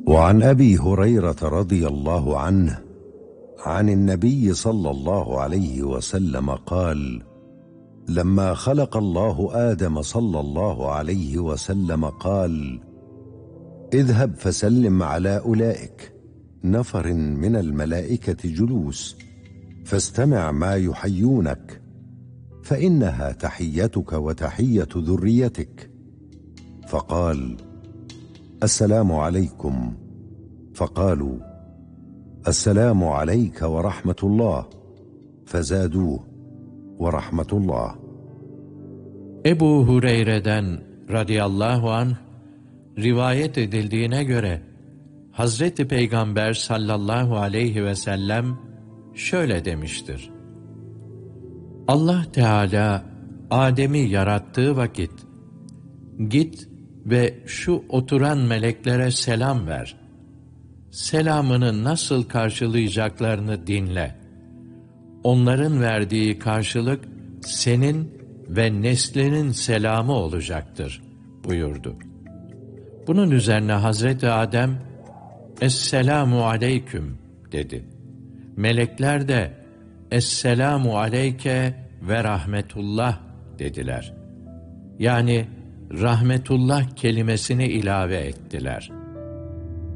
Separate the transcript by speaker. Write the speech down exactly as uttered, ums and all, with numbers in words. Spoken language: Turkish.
Speaker 1: وعن أبي هريرة رضي الله عنه عن النبي صلى الله عليه وسلم قال: لما خلق الله آدم صلى الله عليه وسلم قال: اذهب فسلم على أولئك نفر من الملائكة جلوس، فاستمع ما يحيونك، فإنها تحيتك وتحية ذريتك. فقال: السلام عليكم. فقالوا: السلام عليك ورحمة الله. فزادوه: ورحمة الله.
Speaker 2: Ebu Hureyre'den radıyallahu anh rivayet edildiğine göre Hazreti Peygamber sallallahu aleyhi ve sellem şöyle demiştir: Allah Teala Adem'i yarattığı vakit, git ve şu oturan meleklere selam ver. Selamını nasıl karşılayacaklarını dinle. Onların verdiği karşılık senin ve neslinin selamı olacaktır buyurdu. Bunun üzerine Hazreti Adem, Esselamu aleyküm dedi. Melekler de Esselamu aleyke ve rahmetullah dediler. Yani rahmetullah kelimesini ilave ettiler.